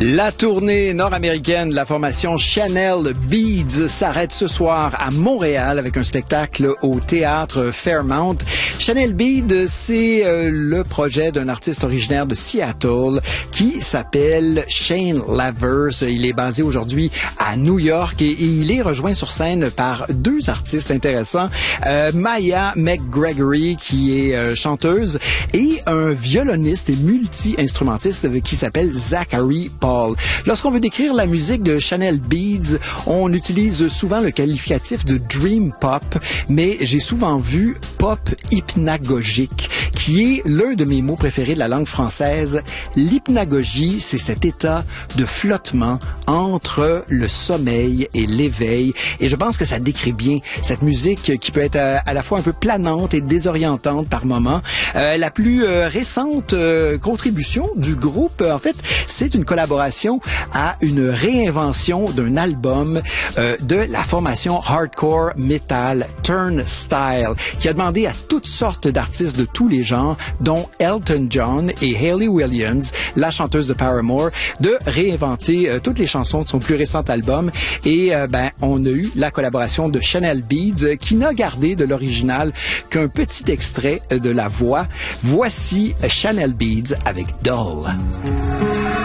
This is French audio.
La tournée nord-américaine de la formation Chanel Beads s'arrête ce soir à Montréal avec un spectacle au théâtre Fairmount. Chanel Beads, c'est le projet d'un artiste originaire de Seattle qui s'appelle Shane Lavers. Il est basé aujourd'hui à New York et il est rejoint sur scène par deux artistes intéressants. Maya McGregory, qui est chanteuse, et un violoniste et multi-instrumentiste qui s'appelle Zachary Paul. Lorsqu'on veut décrire la musique de Chanel Beads, on utilise souvent le qualificatif de dream pop, mais j'ai souvent vu pop hypnagogique, qui est l'un de mes mots préférés de la langue française. L'hypnagogie, c'est cet état de flottement entre le sommeil et l'éveil, et je pense que ça décrit bien cette musique qui peut être à la fois un peu planante et désorientante par moments. La plus récente contribution du groupe, en fait, c'est une collaboration à une réinvention d'un album de la formation hardcore metal Turnstile, qui a demandé à toutes sortes d'artistes de tous les genres, dont Elton John et Hayley Williams, la chanteuse de Paramore, de réinventer toutes les chansons de son plus récent album. Et on a eu la collaboration de Chanel Beads, qui n'a gardé de l'original qu'un petit extrait de la voix. Voici Chanel Beads avec Doll.